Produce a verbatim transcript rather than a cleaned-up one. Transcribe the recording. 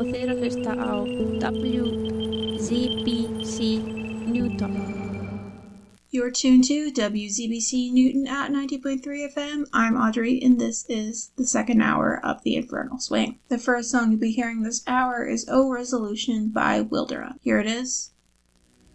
Vocês está ao W Z B C Newton. You're tuned to W Z B C Newton at ninety point three F M. I'm Audrey, and this is the second hour of the Infernal Swing. The first song you'll be hearing this hour is O Resolution by Wilderun. Here it is,